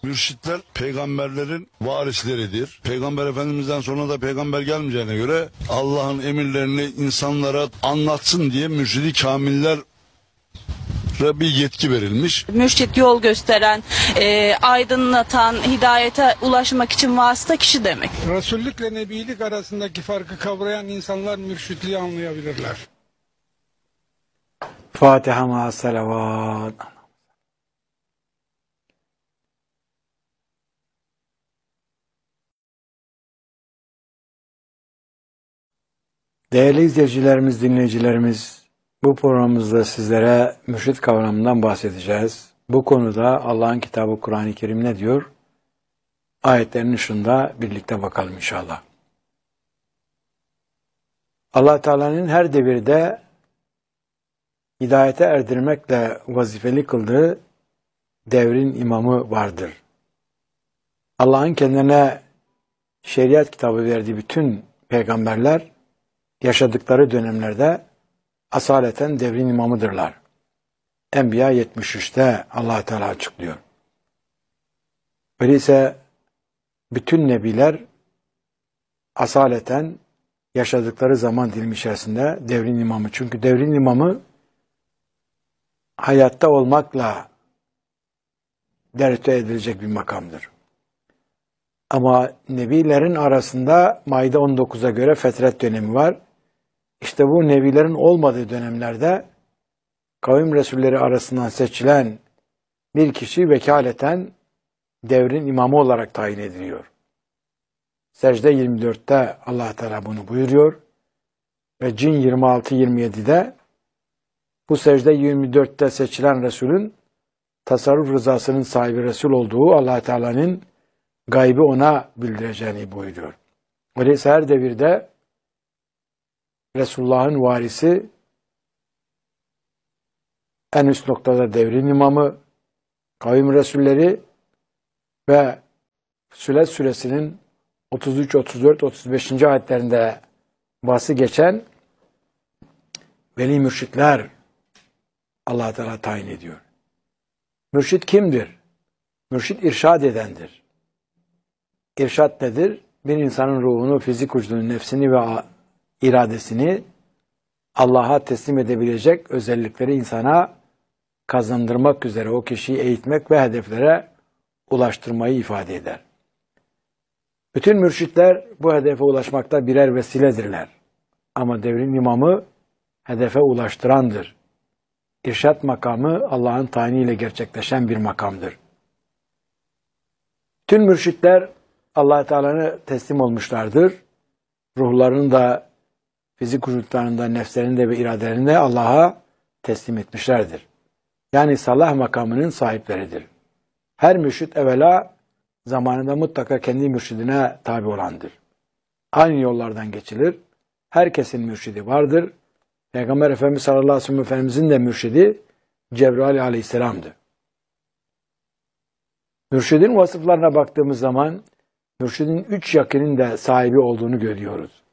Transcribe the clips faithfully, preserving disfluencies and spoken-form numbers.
Mürşitler peygamberlerin varisleridir. Peygamber Efendimiz'den sonra da peygamber gelmeyeceğine göre Allah'ın emirlerini insanlara anlatsın diye mürşidi kamiller bir yetki verilmiş. Mürşit yol gösteren, e, aydınlatan, hidayete ulaşmak için vasıta kişi demek. Resullükle Nebilik arasındaki farkı kavrayan insanlar mürşitliği anlayabilirler. Fatiha ma salavat. Değerli izleyicilerimiz, dinleyicilerimiz, bu programımızda sizlere mürşit kavramından bahsedeceğiz. Bu konuda Allah'ın kitabı Kur'an-ı Kerim ne diyor? Ayetlerin ışığında birlikte bakalım inşallah. Allah Teala'nın her devirde hidayete erdirmekle vazifeli kıldığı devrin imamı vardır. Allah'ın kendine şeriat kitabı verdiği bütün peygamberler yaşadıkları dönemlerde asaleten devrin imamıdırlar. Enbiya yetmiş üçte Allah Teala açıklıyor. Öyleyse bütün nebiler asaleten yaşadıkları zaman dilimi içerisinde devrin imamı. Çünkü devrin imamı hayatta olmakla derece edilecek bir makamdır. Ama nebilerin arasında Maide on dokuza göre fetret dönemi var. İşte bu nebilerin olmadığı dönemlerde kavim resulleri arasından seçilen bir kişi vekaleten devrin imamı olarak tayin ediliyor. Secde yirmi dörtte Allah Teala bunu buyuruyor ve Cin yirmi altı yirmi yedide bu secde yirmi dörtte seçilen Resulün tasarruf rızasının sahibi Resul olduğu Allah Teala'nın gaybı ona bildireceğini buyuruyor. Öyleyse her devirde Resulullah'ın varisi en üst noktada devrin imamı, kavim resulleri ve Fussilet suresinin otuz üç, otuz dört, otuz beşinci ayetlerinde bahsi geçen veli mürşitler Allah Teala tayin ediyor. Mürşit kimdir? Mürşit irşad edendir. İrşad nedir? Bir insanın ruhunu, fizik vücudunu, nefsini ve iradesini Allah'a teslim edebilecek özellikleri insana kazandırmak üzere o kişiyi eğitmek ve hedeflere ulaştırmayı ifade eder. Bütün mürşitler bu hedefe ulaşmakta birer vesiledirler. Ama devrin imamı hedefe ulaştırandır. İrşad makamı Allah'ın tayiniyle gerçekleşen bir makamdır. Tüm mürşitler Allah Teala'na teslim olmuşlardır. Ruhlarını da, fizik vücutlarını da, nefslerini de ve iradelerini de Allah'a teslim etmişlerdir. Yani salah makamının sahipleridir. Her mürşit evvela zamanında mutlaka kendi mürşidine tabi olandır. Aynı yollardan geçilir. Herkesin mürşidi vardır. Peygamber Efendimiz sallallahu aleyhi ve sellem Efendimizin de mürşidi Cebrail aleyhisselam'dı. Mürşidin vasıflarına baktığımız zaman mürşidin üç yakinin de sahibi olduğunu görüyoruz.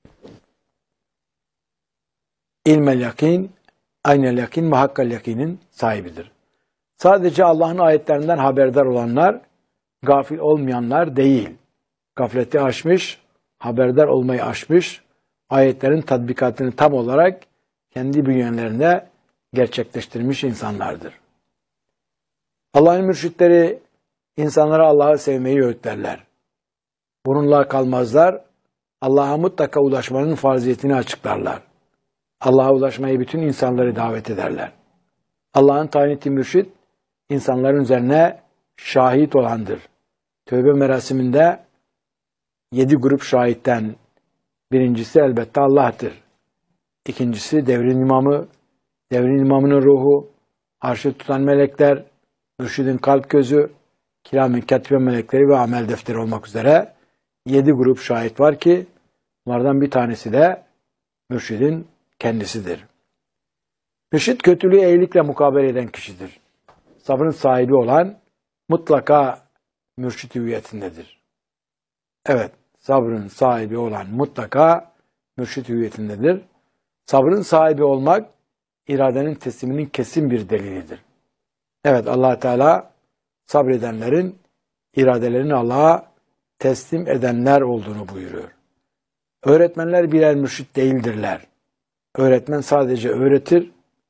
İlmel yakin, aynel yakin ve hakkal yakinin sahibidir. Sadece Allah'ın ayetlerinden haberdar olanlar, gafil olmayanlar değil. Gafleti aşmış, haberdar olmayı aşmış, ayetlerin tatbikatını tam olarak kendi bünyelerinde gerçekleştirmiş insanlardır. Allah'ın mürşitleri insanlara Allah'ı sevmeyi öğütlerler. Bununla kalmazlar, Allah'a mutlaka ulaşmanın farziyetini açıklarlar. Allah'a ulaşmayı bütün insanları davet ederler. Allah'ın tayin ettiği mürşit, insanların üzerine şahit olandır. Tövbe merasiminde yedi grup şahitten birincisi elbette Allah'tır. İkincisi devrin imamı, devrin imamının ruhu, arşı tutan melekler, mürşidin kalp gözü, kiram-ı katibe melekleri ve amel defteri olmak üzere yedi grup şahit var ki bunlardan bir tanesi de mürşidin kendisidir. Mürşid kötülüğü iyilikle mukabele eden kişidir. Sabrın sahibi olan mutlaka mürşid hüviyetindedir. Evet, sabrın sahibi olan mutlaka mürşid hüviyetindedir. Sabrın sahibi olmak iradenin tesliminin kesin bir delilidir. Evet, Allah Teala sabredenlerin iradelerini Allah'a teslim edenler olduğunu buyuruyor. Öğretmenler birer mürşit değildirler. Öğretmen sadece öğretir,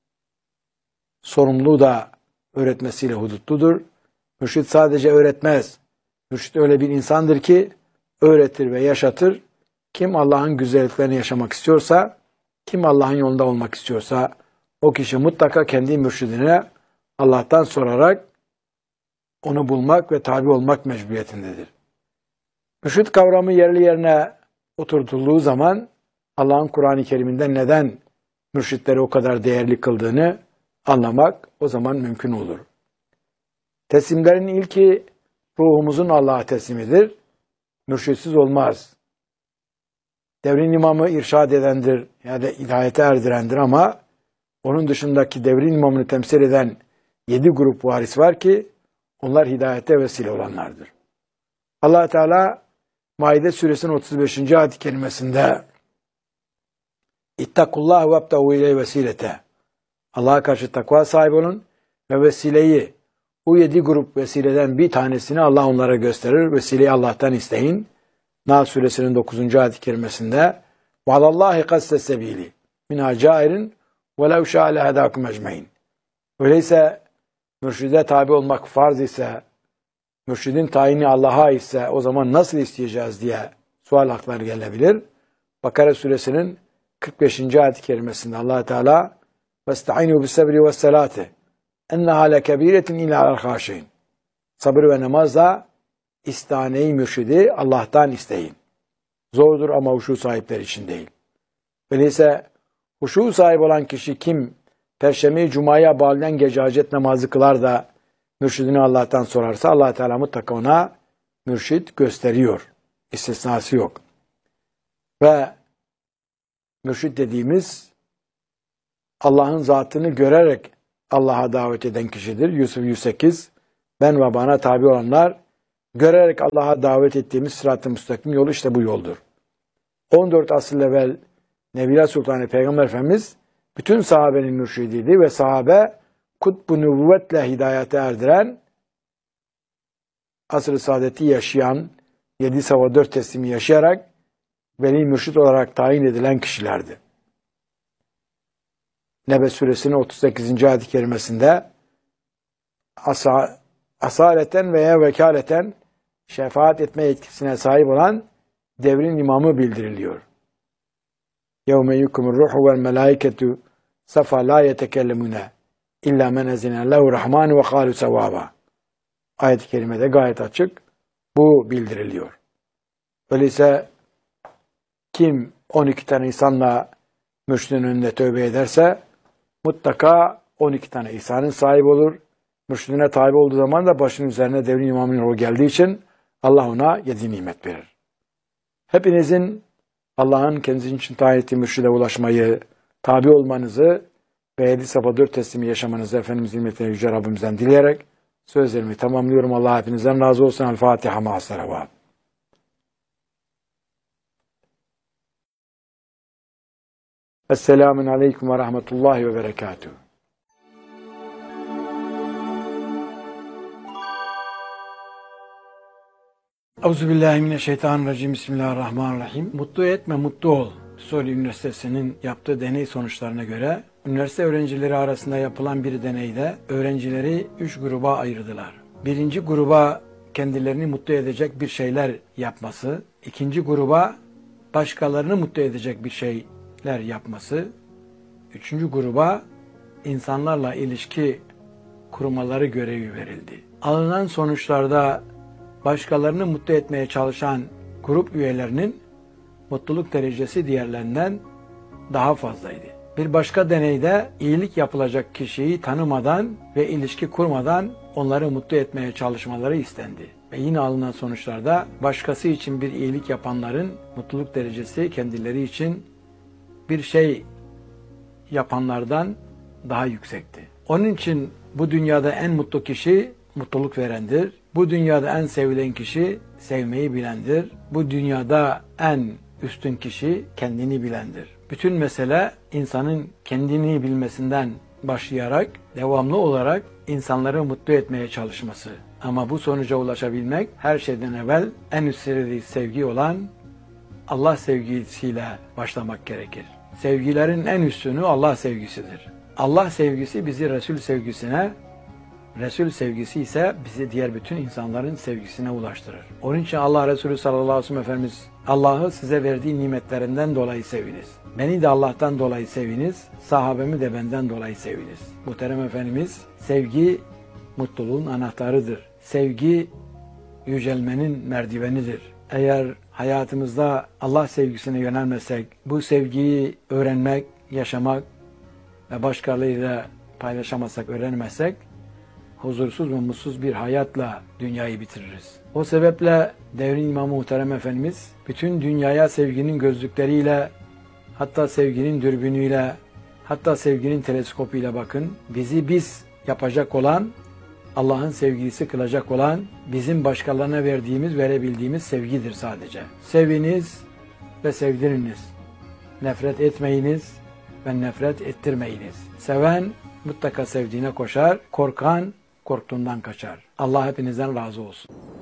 sorumluluğu da öğretmesiyle hudutludur. Mürşit sadece öğretmez. Mürşit öyle bir insandır ki öğretir ve yaşatır. Kim Allah'ın güzelliklerini yaşamak istiyorsa, kim Allah'ın yolunda olmak istiyorsa, o kişi mutlaka kendi mürşidine Allah'tan sorarak onu bulmak ve tabi olmak mecburiyetindedir. Mürşid kavramı yerli yerine oturtulduğu zaman Allah'ın Kur'an-ı Kerim'inde neden mürşitleri o kadar değerli kıldığını anlamak o zaman mümkün olur. Teslimlerin ilki ruhumuzun Allah'a teslimidir. Mürşitsiz olmaz. Devrin imamı irşad edendir ya da hidayete erdirendir ama onun dışındaki devrin imamını temsil eden yedi grup varis var ki onlar hidayete vesile olanlardır. Allah Teala Maide suresinin otuz beşinci ayet-i kerimesinde İttakullah ve ebtahu ileyhi vesilete. Allah'a karşı takva sahibi olun ve vesileyi, bu yedi grup vesileden bir tanesini Allah onlara gösterir. Vesileyi Allah'tan isteyin. Nahl suresinin dokuzuncu ayet-i kerimesinde وَعَلَى اللّٰهِ قَسْتَ السَّب۪يلِ مِنْهَا جَائِرٍ وَلَوْ شَاءَ لَهَدَاكُمْ اَجْمَعِينَ. Öyleyse mürşide tabi olmak farz ise, mürşidin tayini Allah'a ise o zaman nasıl isteyeceğiz diye sual hakları gelebilir. Bakara suresinin kırk beşinci ayet-i kerimesinde Allah Teala وَاسْتَعِينُوا بِالسَّبْرِ وَالسَّلَاتِ اَنَّهَا لَكَب۪يرَةٍ اِلَى الْخَاشِينَ. Sabır ve namazla istane-i mürşidi Allah'tan isteyin. Zordur ama huşu sahipleri için değil. Öyleyse huşu sahibi olan kişi kim? Perşembe-i Cuma'ya bağlayan gece hacet namazı kılar da mürşidini Allah'tan sorarsa Allah Teala mutlaka ona mürşid gösteriyor. İstisnası yok. Ve mürşid dediğimiz Allah'ın zatını görerek Allah'a davet eden kişidir. Yusuf yüz sekiz ben ve bana tabi olanlar görerek Allah'a davet ettiğimiz sırat-ı müstakim yolu işte bu yoldur. on dört asır evvel Nebiler Sultanı Peygamber Efendimiz bütün sahabenin mürşidiydi ve sahabe kutbu nübüvvetle hidayete erdiren, asr-ı saadeti yaşayan, yedi sava dört teslimi yaşayarak veli mürşid olarak tayin edilen kişilerdi. Nebe suresinin otuz sekizinci ayet-i kerimesinde asa, asaleten veya vekaleten şefaat etme yetkisine sahip olan devrin imamı bildiriliyor. يَوْمَ يُكُمُ الرُّحُ وَالْمَلَائِكَةُ سَفَا لَا يَتَكَلَّمُونَ اِلَّا مَنْ اَذِنَ لَهُ الرَّحْمَانُ وَقَالُوا سَوَابًا. Ayet-i kerimede gayet açık bu bildiriliyor. Öyleyse kim on iki tane insanla mürşidin önünde tövbe ederse mutlaka on iki tane ihsanın sahibi olur. Mürşidine tabi olduğu zaman da başının üzerine devrin imamının ruhu geldiği için Allah ona yedi nimet verir. Hepinizin Allah'ın kendisi için tayin ettiği mürşide ulaşmayı, tabi olmanızı ve yedi safa dört teslimi yaşamanızı Efendimiz nimetine yüce Rabbimizden dileyerek sözlerimi tamamlıyorum. Allah hepinizden razı olsun. El-Fatiha ma'as-salavat. Esselamun aleyküm ve rahmetullahi ve berekatuhu. Euzubillahimineşşeytanirracim. Bismillahirrahmanirrahim. Mutlu etme, mutlu ol. Soli Üniversitesi'nin yaptığı deney sonuçlarına göre üniversite öğrencileri arasında yapılan bir deneyde öğrencileri üç gruba ayırdılar. Birinci gruba kendilerini mutlu edecek bir şeyler yapması, ikinci gruba başkalarını mutlu edecek bir şeyler yapması, üçüncü gruba insanlarla ilişki kurmaları görevi verildi. Alınan sonuçlarda başkalarını mutlu etmeye çalışan grup üyelerinin mutluluk derecesi diğerlerinden daha fazlaydı. Bir başka deneyde iyilik yapılacak kişiyi tanımadan ve ilişki kurmadan onları mutlu etmeye çalışmaları istendi. Ve yine alınan sonuçlarda başkası için bir iyilik yapanların mutluluk derecesi kendileri için bir şey yapanlardan daha yüksekti. Onun için bu dünyada en mutlu kişi mutluluk verendir. Bu dünyada en sevilen kişi sevmeyi bilendir. Bu dünyada en üstün kişi kendini bilendir. Bütün mesele insanın kendini bilmesinden başlayarak devamlı olarak insanları mutlu etmeye çalışması. Ama bu sonuca ulaşabilmek her şeyden evvel en üst seviyede sevgi olan Allah sevgisiyle başlamak gerekir. Sevgilerin en üstünü Allah sevgisidir. Allah sevgisi bizi Resul sevgisine, Resul sevgisi ise bizi diğer bütün insanların sevgisine ulaştırır. Onun için Allah Resulü sallallahu aleyhi ve sellem Efendimiz, Allah'ı size verdiği nimetlerinden dolayı seviniz. Beni de Allah'tan dolayı seviniz, sahabemi de benden dolayı seviniz. Muhterem Efendimiz, sevgi mutluluğun anahtarıdır. Sevgi yücelmenin merdivenidir. Eğer hayatımızda Allah sevgisine yönelmezsek, bu sevgiyi öğrenmek, yaşamak ve başkalarıyla paylaşamazsak, öğrenemezsek, huzursuz ve mutsuz bir hayatla dünyayı bitiririz. O sebeple devrin İmamı Muhterem Efendimiz, bütün dünyaya sevginin gözlükleriyle, hatta sevginin dürbünüyle, hatta sevginin teleskopuyla bakın. Bizi biz yapacak olan, Allah'ın sevgilisi kılacak olan, bizim başkalarına verdiğimiz, verebildiğimiz sevgidir sadece. Seviniz ve sevdiriniz. Nefret etmeyiniz ve nefret ettirmeyiniz. Seven mutlaka sevdiğine koşar, korkan korktuğundan kaçar. Allah hepinizden razı olsun.